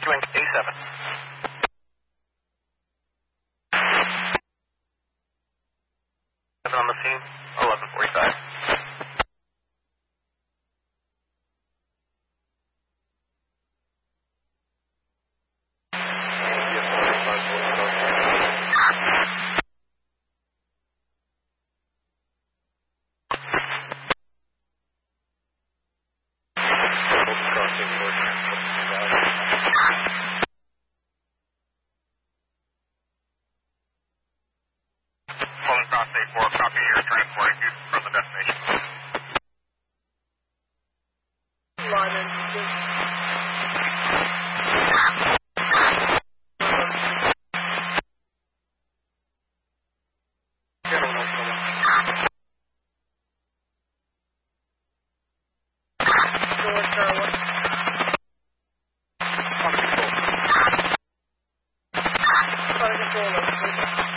pursuing A7. On the scene, 11:45. Fulton Cross A4, copy your transporting you from the destination. Sorry,